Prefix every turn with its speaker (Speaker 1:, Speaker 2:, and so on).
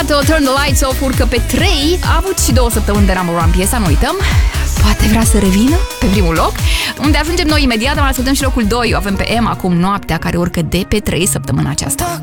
Speaker 1: Amato, Turn the Lights Off urcă pe 3. A avut și 2 săptămâni de number one piesa, nu uităm. Poate vrea să revină pe primul loc. Unde ajungem noi imediat, dar ascultăm și locul 2. O avem pe Emma acum, Noaptea, care urcă de pe 3 săptămâna aceasta.